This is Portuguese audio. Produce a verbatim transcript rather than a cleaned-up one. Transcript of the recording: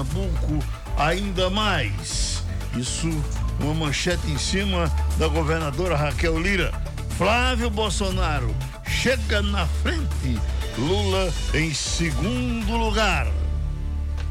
Pernambuco ainda mais. Isso, uma manchete em cima da governadora Raquel Lira. Flávio Bolsonaro chega na frente, Lula em segundo lugar.